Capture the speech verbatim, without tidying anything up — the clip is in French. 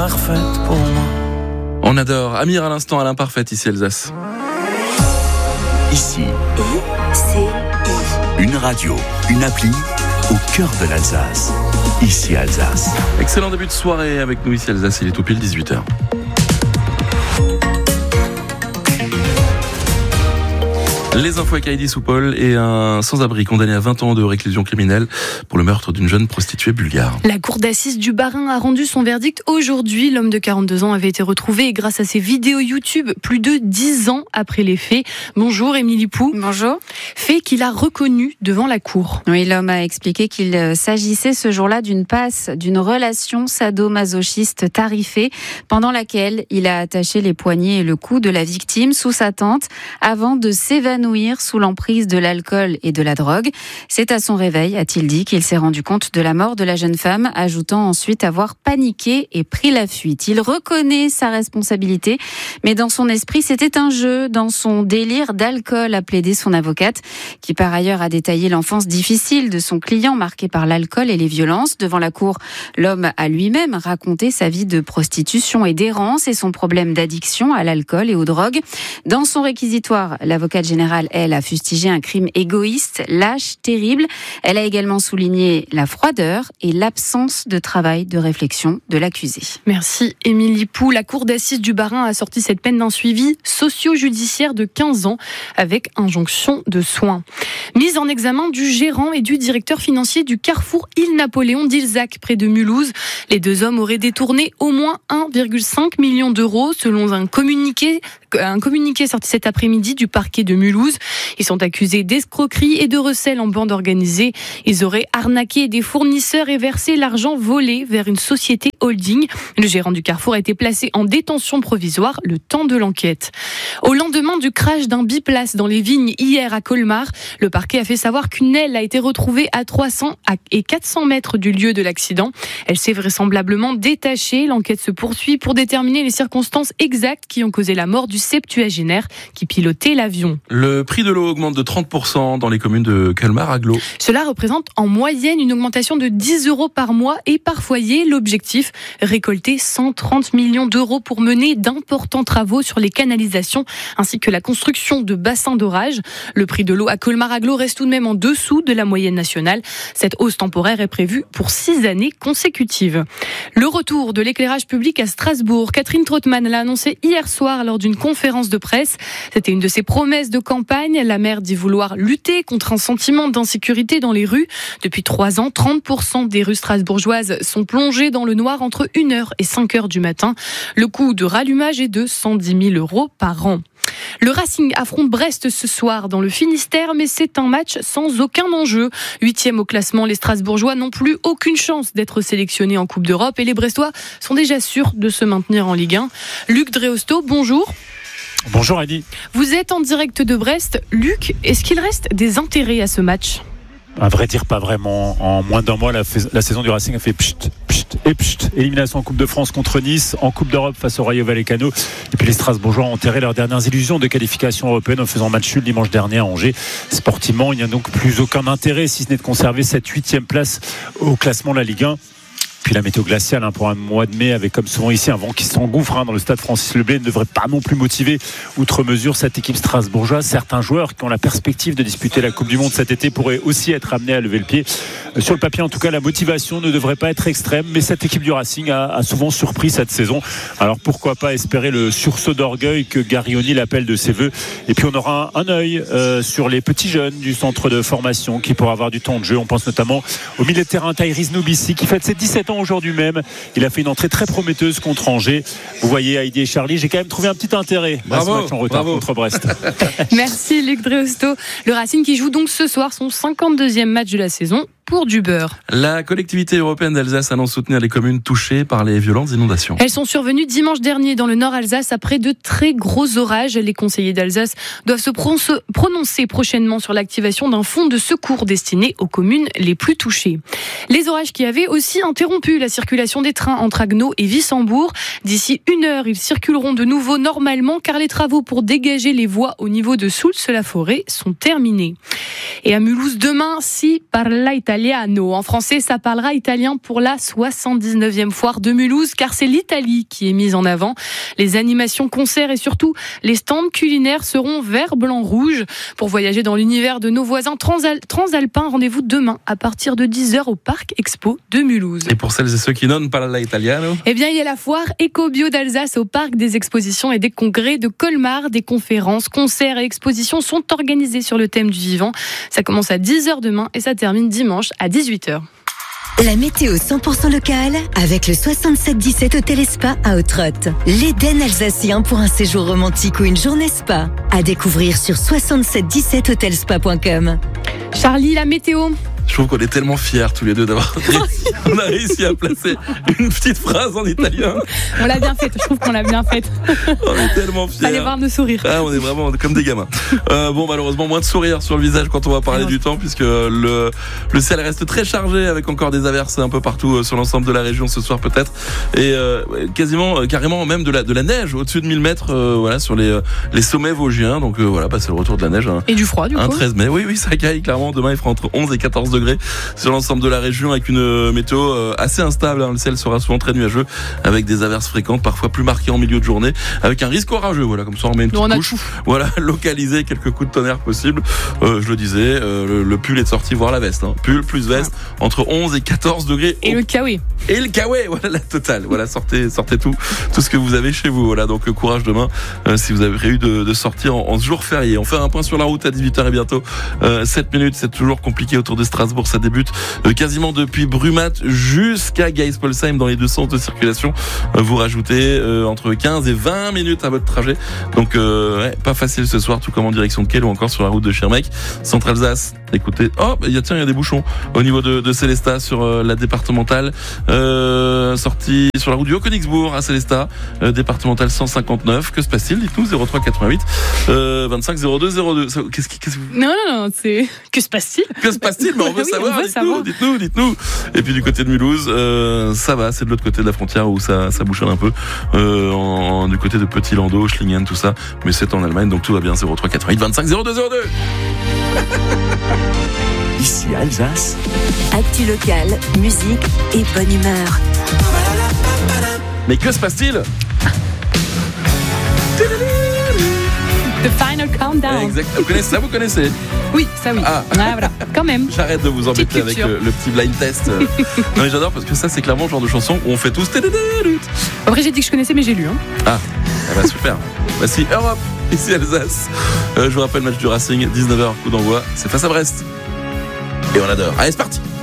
parfaite pour moi. On adore. Amir à l'instant à l'imparfaite, ici Alsace. Ici, I C I. une radio, une appli au cœur de l'Alsace. Ici Alsace. Excellent début de soirée avec nous ici Alsace, il est tout pile dix-huit heures. Les infos avec Heidi Soupol et un sans-abri condamné à vingt ans de réclusion criminelle pour le meurtre d'une jeune prostituée bulgare. La cour d'assises du Bas-Rhin a rendu son verdict aujourd'hui. L'homme de quarante-deux ans avait été retrouvé grâce à ses vidéos YouTube plus de dix ans après les faits. Bonjour Émilie Pou. Bonjour. Fait qu'il a reconnu devant la cour. Oui, l'homme a expliqué qu'il s'agissait ce jour-là d'une passe d'une relation sadomasochiste tarifée pendant laquelle il a attaché les poignets et le cou de la victime sous sa tente avant de s'évanouir sous l'emprise de l'alcool et de la drogue. C'est à son réveil, a-t-il dit, qu'il s'est rendu compte de la mort de la jeune femme, ajoutant ensuite avoir paniqué et pris la fuite. Il reconnaît sa responsabilité, mais dans son esprit, c'était un jeu. Dans son délire d'alcool, a plaidé son avocate, qui par ailleurs a détaillé l'enfance difficile de son client, marquée par l'alcool et les violences. Devant la cour, l'homme a lui-même raconté sa vie de prostitution et d'errance et son problème d'addiction à l'alcool et aux drogues. Dans son réquisitoire, l'avocate générale, elle, a fustigé un crime égoïste, lâche, terrible. Elle a également souligné la froideur et l'absence de travail de réflexion de l'accusé. Merci Émilie Pou. La cour d'assises du Bas-Rhin a sorti cette peine d'un suivi socio-judiciaire de quinze ans avec injonction de soins. Mise en examen du gérant et du directeur financier du Carrefour Île-Napoléon d'Ilzac près de Mulhouse. Les deux hommes auraient détourné au moins un virgule cinq million d'euros selon un communiqué, un communiqué sorti cet après-midi du parquet de Mulhouse. Ils sont accusés d'escroquerie et de recel en bande organisée. Ils auraient arnaqué des fournisseurs et versé l'argent volé vers une société holding. Le gérant du Carrefour a été placé en détention provisoire le temps de l'enquête. Au lendemain du crash d'un biplace dans les vignes hier à Colmar, le parquet a fait savoir qu'une aile a été retrouvée à trois cents et quatre cents mètres du lieu de l'accident. Elle s'est vraisemblablement détachée. L'enquête se poursuit pour déterminer les circonstances exactes qui ont causé la mort du septuagénaire qui pilotait l'avion. Le prix de l'eau augmente de trente pour cent dans les communes de Colmar-Aglo. Cela représente en moyenne une augmentation de dix euros par mois et par foyer. L'objectif, récolter cent trente millions d'euros pour mener d'importants travaux sur les canalisations ainsi que la construction de bassins d'orage. Le prix de l'eau à Colmar-Aglo reste tout de même en dessous de la moyenne nationale. Cette hausse temporaire est prévue pour six années consécutives. Le retour de l'éclairage public à Strasbourg. Catherine Trautmann l'a annoncé hier soir lors d'une conférence de presse. C'était une de ses promesses de campagne. La maire dit vouloir lutter contre un sentiment d'insécurité dans les rues. Depuis trois ans, trente pour cent des rues strasbourgeoises sont plongées dans le noir entre une heure et cinq heures du matin. Le coût de rallumage est de cent dix mille euros par an. Le Racing affronte Brest ce soir dans le Finistère, mais c'est un match sans aucun enjeu. Huitième au classement, les Strasbourgeois n'ont plus aucune chance d'être sélectionnés en Coupe d'Europe et les Brestois sont déjà sûrs de se maintenir en Ligue un. Luc Dreosto, bonjour. Bonjour Heidi. Vous êtes en direct de Brest. Luc, est-ce qu'il reste des intérêts à ce match ? À vrai dire, pas vraiment. En moins d'un mois, la, fais- la saison du Racing a fait pchit, pchit et pchit. Élimination en Coupe de France contre Nice, en Coupe d'Europe face au Rayo Vallecano. Et puis les Strasbourgeois ont enterré leurs dernières illusions de qualification européenne en faisant match nul dimanche dernier à Angers. Sportivement, il n'y a donc plus aucun intérêt, si ce n'est de conserver cette huitième place au classement de la Ligue un. Puis la météo glaciale hein, pour un mois de mai avec comme souvent ici un vent qui s'engouffre hein, dans le stade Francis Leblay ne devrait pas non plus motiver outre mesure cette équipe strasbourgeoise. Certains joueurs qui ont la perspective de disputer la Coupe du Monde cet été pourraient aussi être amenés à lever le pied. Sur le papier en tout cas la motivation ne devrait pas être extrême, mais cette équipe du Racing a, a souvent surpris cette saison. Alors pourquoi pas espérer le sursaut d'orgueil que Garioni l'appelle de ses voeux. Et puis on aura un, un œil euh, sur les petits jeunes du centre de formation qui pourraient avoir du temps de jeu. On pense notamment au milieu de terrain Tyrese Noubissi qui fête ses dix-sept ans aujourd'hui même. Il a fait une entrée très prometteuse contre Angers. Vous voyez Heidi et Charlie, j'ai quand même trouvé un petit intérêt bravo, à ce match en retard bravo. contre Brest. Merci Luc Dreosto. Le Racing qui joue donc ce soir son cinquante-deuxième match de la saison pour du beurre. La collectivité européenne d'Alsace annonce soutenir les communes touchées par les violentes inondations. Elles sont survenues dimanche dernier dans le nord Alsace après de très gros orages. Les conseillers d'Alsace doivent se prononcer prochainement sur l'activation d'un fonds de secours destiné aux communes les plus touchées. Les orages qui avaient aussi interrompu la circulation des trains entre Agno et Wissembourg. D'ici une heure, ils circuleront de nouveau normalement car les travaux pour dégager les voies au niveau de Soultz-la-Forêt sont terminés. Et à Mulhouse demain, si par l'Italie Italiano. En français, ça parlera italien pour la soixante-dix-neuvième foire de Mulhouse, car c'est l'Italie qui est mise en avant. Les animations, concerts et surtout les stands culinaires seront vert, blanc, rouge. Pour voyager dans l'univers de nos voisins transal- transalpins, rendez-vous demain à partir de dix heures au Parc Expo de Mulhouse. Et pour celles et ceux qui non parlent l'italiano, Eh bien, il y a la foire Ecobio d'Alsace au Parc des expositions et des congrès de Colmar. Des conférences, concerts et expositions sont organisés sur le thème du vivant. Ça commence à dix heures demain et ça termine dimanche à dix-huit heures. La météo cent pour cent locale avec le soixante-sept dix-sept Hôtel et Spa à Ottrotte. L'Éden alsacien pour un séjour romantique ou une journée spa. À découvrir sur soixante-sept dix-sept hotelspa point com. Charlie, la météo. je trouve qu'on est tellement fiers tous les deux d'avoir réussi, on a réussi à placer une petite phrase en italien. On l'a bien faite, je trouve qu'on l'a bien faite. On est tellement fiers. Fallait voir nos sourires. Ah, on est vraiment comme des gamins. Euh, bon, malheureusement, moins de sourires sur le visage quand on va parler non. du temps, puisque le, le ciel reste très chargé avec encore des averses un peu partout sur l'ensemble de la région ce soir peut-être. Et euh, quasiment, carrément même de la, de la neige au-dessus de mille mètres euh, voilà, sur les, les sommets vosgiens. Donc euh, voilà, bah, c'est le retour de la neige. Hein. Et du froid du coup. Un treize mai, oui, oui, ça caille clairement. Demain, il fera entre onze et quatorze degrés sur l'ensemble de la région avec une météo assez instable. Hein. Le ciel sera souvent très nuageux avec des averses fréquentes, parfois plus marquées en milieu de journée, avec un risque orageux. Voilà, comme ça on met une petite on couche. Voilà, localiser quelques coups de tonnerre possibles. Euh, je le disais, euh, le, le pull est sorti, voire la veste. Hein. Pull plus veste, entre onze et quatorze degrés. Et oh. le kawaii. Et le kawaii, voilà la totale. Voilà, sortez, sortez tout, tout ce que vous avez chez vous. Voilà, donc courage demain euh, si vous avez prévu de, de sortir en, en ce jour férié. On fait un point sur la route à dix-huit heures et bientôt euh, sept minutes. C'est toujours compliqué autour de Strasbourg. Ça débute euh, quasiment depuis Brumat jusqu'à Geispolsheim dans les deux sens de circulation. Euh, vous rajoutez euh, entre quinze et vingt minutes à votre trajet. Donc euh, ouais, pas facile ce soir, tout comme en direction de Kiel ou encore sur la route de Schirmeck. Centre-Alsace, écoutez, oh, bah, y a, tiens, il y a des bouchons au niveau de, de Célestat sur euh, la départementale. Euh, sortie sur la route du Haut-Königsbourg à Célestat, euh, départementale cent cinquante-neuf. Que se passe-t-il? Dites-nous, zéro trois quatre-vingt-huit euh, vingt-cinq zéro deux zéro deux. Qu'est-ce qui, qu'est-ce que vous... Non, non, non, c'est... Que se passe-t-il? Que se passe-t-il? Mais on veut oui, savoir, on veut dites-nous, savoir. dites-nous, dites-nous. Et puis du côté de Mulhouse, euh, ça va, c'est de l'autre côté de la frontière où ça, ça bouchonne un peu, euh, en, du côté de Petit Landau, Schlingen, tout ça. Mais c'est en Allemagne, donc tout va bien. Zéro trois quatre-vingt-huit vingt-cinq zéro deux zéro deux. Ici Alsace. Actu locale, musique et bonne humeur. Mais que se passe-t-il? The Final Countdown. Exact. Vous connaissez ça? Vous connaissez? Oui, ça oui. Ah. Ah, voilà, quand même. J'arrête de vous embêter avec le, le petit blind test. Non mais j'adore parce que ça c'est clairement le genre de chanson où on fait tous. Après j'ai dit que je connaissais mais j'ai lu. Hein. Ah, ah bah super. Voici Europe, ici Alsace. Euh, je vous rappelle le match du Racing, dix-neuf heures, coup d'envoi. C'est face à Brest. Et on adore. Allez, c'est parti.